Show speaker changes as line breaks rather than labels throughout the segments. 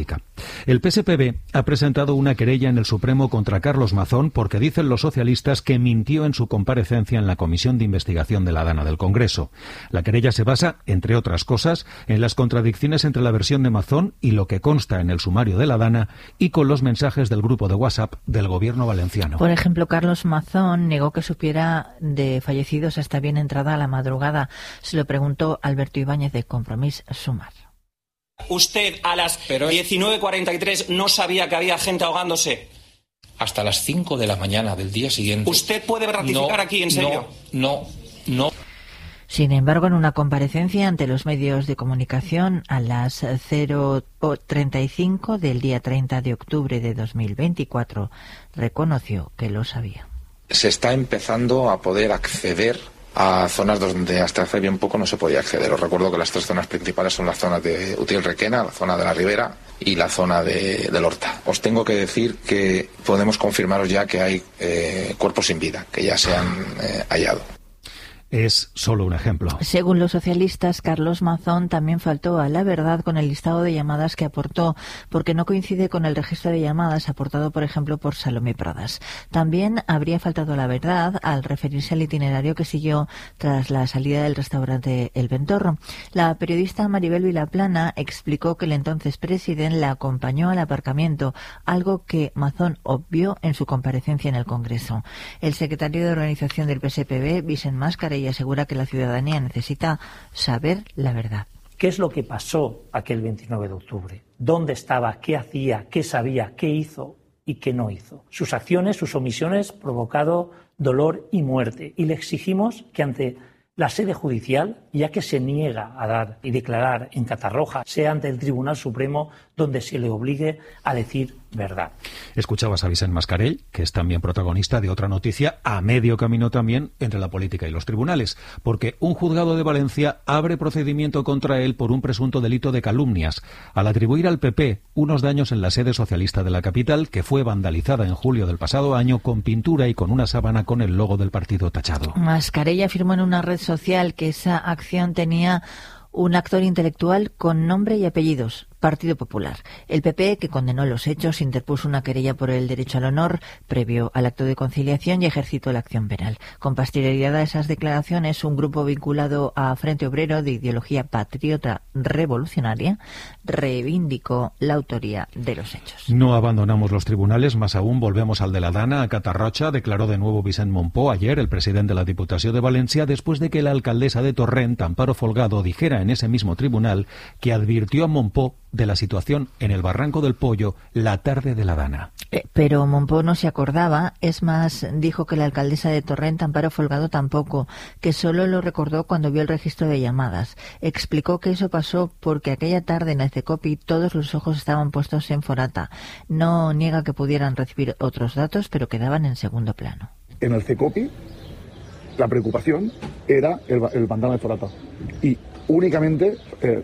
política. El PSPB ha presentado una querella en el Supremo contra Carlos Mazón porque dicen los socialistas que mintió en su comparecencia en la Comisión de Investigación de la Dana del Congreso. La querella se basa, entre otras cosas, en las contradicciones entre la versión de Mazón y lo que consta en el sumario de la Dana y con los mensajes del grupo de WhatsApp del gobierno valenciano.
Por ejemplo, Carlos Mazón negó que supiera de fallecidos hasta bien entrada la madrugada. Se lo preguntó Alberto Ibáñez de Compromís Sumar.
¿Usted a las 19:43 no sabía que había gente ahogándose?
Hasta las 5 de la mañana del día siguiente.
¿Usted puede ratificar aquí, en serio?
No.
Sin embargo, en una comparecencia ante los medios de comunicación a las 0:35 del día 30 de octubre de 2024, reconoció que lo sabía.
Se está empezando a poder acceder a zonas donde hasta hace bien poco no se podía acceder. Os recuerdo que las tres zonas principales son las zonas de Utiel-Requena, la zona de la Ribera y la zona del Horta. Os tengo que decir que podemos confirmaros ya que hay cuerpos sin vida, que ya se han hallado.
Es solo un ejemplo.
Según los socialistas, Carlos Mazón también faltó a la verdad con el listado de llamadas que aportó, porque no coincide con el registro de llamadas aportado, por ejemplo, por Salomé Pradas. También habría faltado a la verdad al referirse al itinerario que siguió tras la salida del restaurante El Ventorro. La periodista Maribel Vilaplana explicó que el entonces presidente la acompañó al aparcamiento, algo que Mazón obvió en su comparecencia en el Congreso. El secretario de organización del PSPB, Vicent Mascarell, y asegura que la ciudadanía necesita saber la verdad.
¿Qué es lo que pasó aquel 29 de octubre? ¿Dónde estaba? ¿Qué hacía? ¿Qué sabía? ¿Qué hizo? ¿Y qué no hizo? Sus acciones, sus omisiones provocado dolor y muerte. Y le exigimos que ante la sede judicial, ya que se niega a dar y declarar en Catarroja, sea ante el Tribunal Supremo donde se le obligue a decir verdad.
Escuchabas a Vicent Mascarell, que es también protagonista de otra noticia a medio camino también entre la política y los tribunales, porque un juzgado de Valencia abre procedimiento contra él por un presunto delito de calumnias, al atribuir al PP unos daños en la sede socialista de la capital, que fue vandalizada en julio del pasado año con pintura y con una sábana con el logo del partido tachado.
Mascarell afirmó en una red social que esa acción tenía un actor intelectual con nombre y apellidos, Partido Popular. El PP, que condenó los hechos, interpuso una querella por el derecho al honor previo al acto de conciliación y ejercitó la acción penal. Con posterioridad a esas declaraciones, un grupo vinculado a Frente Obrero de ideología patriota revolucionaria reivindicó la autoría de los hechos.
No abandonamos los tribunales, más aún volvemos al de la Dana, a Catarrocha, declaró de nuevo Vicent Mompó ayer, el presidente de la Diputación de Valencia, después de que la alcaldesa de Torrent, Amparo Folgado, dijera en ese mismo tribunal que advirtió a Mompó de la situación en el Barranco del Pollo la tarde de la Dana.
Pero Mompó no se acordaba, es más, dijo que la alcaldesa de Torrent, Amparo Folgado, tampoco, que solo lo recordó cuando vio el registro de llamadas. Explicó que eso pasó porque aquella tarde en el CECOPI todos los ojos estaban puestos en Forata. No niega que pudieran recibir otros datos, pero quedaban en segundo plano.
En el CECOPI la preocupación era el pantano de Forata. Y únicamente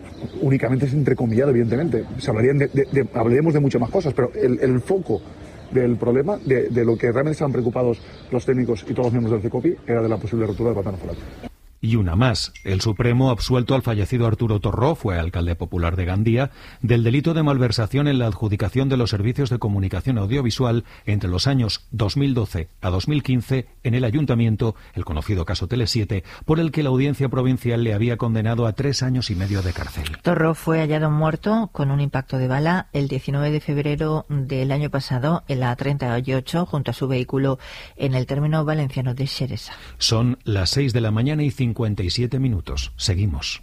es entrecomillado, evidentemente. Hablaríamos de muchas más cosas, pero el foco del problema, de lo que realmente estaban preocupados los técnicos y todos los miembros del CECOPI, era de la posible rotura del pantano Forata.
Y una más. El Supremo ha absuelto al fallecido Arturo Torró, fue alcalde popular de Gandía, del delito de malversación en la adjudicación de los servicios de comunicación audiovisual entre los años 2012 a 2015 en el Ayuntamiento, el conocido caso Tele7, por el que la Audiencia Provincial le había condenado a 3 años y medio de cárcel.
Torró fue hallado muerto con un impacto de bala el 19 de febrero del año pasado en la A38 junto a su vehículo en el término valenciano de Xeresa.
Son las 6 de la mañana y 57 minutos. Seguimos.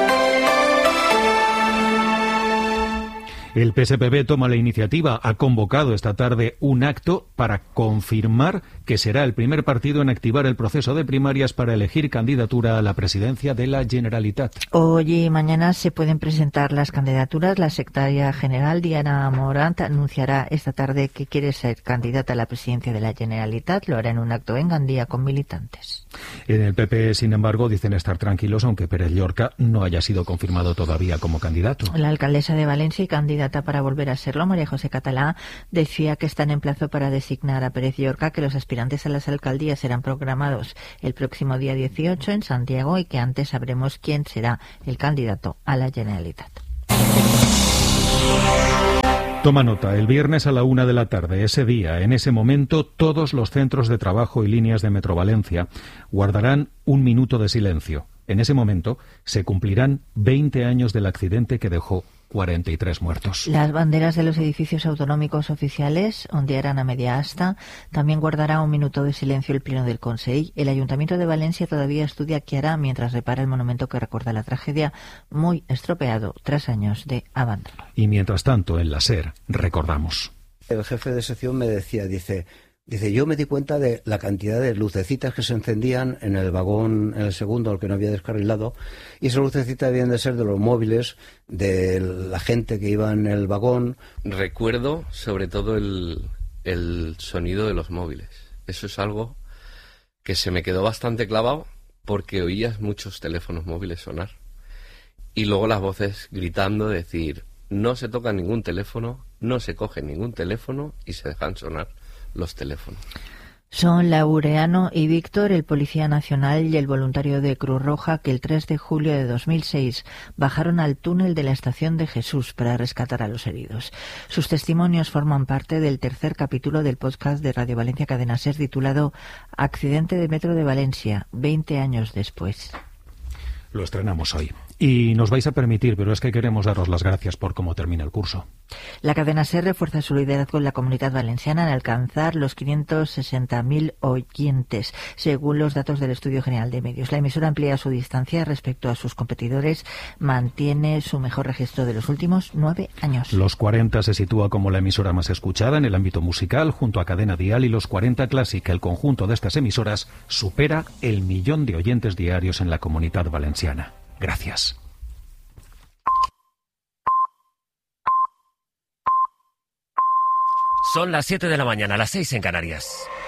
El PSPB toma la iniciativa, ha convocado esta tarde un acto para confirmar que será el primer partido en activar el proceso de primarias para elegir candidatura a la presidencia de la Generalitat.
Hoy y mañana se pueden presentar las candidaturas. La secretaria general, Diana Morant, anunciará esta tarde que quiere ser candidata a la presidencia de la Generalitat. Lo hará en un acto en Gandía con militantes.
En el PP, sin embargo, dicen estar tranquilos, aunque Pérez Llorca no haya sido confirmado todavía como candidato.
La alcaldesa de Valencia y candidata para volver a serlo, María José Catalá, decía que están en plazo para designar a Pérez Llorca, que los aspirantes a las alcaldías serán programados el próximo día 18 en Santiago y que antes sabremos quién será el candidato a la Generalitat.
Toma nota, el viernes a la 1 de la tarde, ese día, en ese momento, todos los centros de trabajo y líneas de Metro Valencia guardarán un minuto de silencio. En ese momento se cumplirán 20 años del accidente que dejó 43 muertos.
Las banderas de los edificios autonómicos oficiales ondearán a media asta. También guardará un minuto de silencio el Pleno del Consell. El Ayuntamiento de Valencia todavía estudia qué hará mientras repara el monumento que recuerda la tragedia, muy estropeado tras años de abandono.
Y mientras tanto, en la SER, recordamos.
El jefe de sección me decía, dice, yo me di cuenta de la cantidad de lucecitas que se encendían en el vagón, en el segundo, al que no había descarrilado, y esas lucecitas debían de ser de los móviles, de la gente que iba en el vagón.
Recuerdo sobre todo el sonido de los móviles. Eso es algo que se me quedó bastante clavado porque oías muchos teléfonos móviles sonar. Y luego las voces gritando, decir, no se toca ningún teléfono, no se coge ningún teléfono y se dejan sonar los teléfonos.
Son Laureano y Víctor, el policía nacional y el voluntario de Cruz Roja, que el 3 de julio de 2006 bajaron al túnel de la Estación de Jesús para rescatar a los heridos. Sus testimonios forman parte del tercer capítulo del podcast de Radio Valencia Cadena SER titulado Accidente de Metro de Valencia, 20 años después.
Lo estrenamos hoy. Y nos vais a permitir, pero es que queremos daros las gracias por cómo termina el curso.
La cadena SER refuerza su liderazgo en la Comunidad Valenciana en alcanzar los 560.000 oyentes, según los datos del Estudio General de Medios. La emisora amplía su distancia respecto a sus competidores, mantiene su mejor registro de los últimos 9 años.
Los 40 se sitúa como la emisora más escuchada en el ámbito musical, junto a Cadena Dial, y los 40 Clásica, el conjunto de estas emisoras, supera el 1 millón de oyentes diarios en la Comunidad Valenciana. Gracias.
Son las 7 de la mañana, las 6 en Canarias.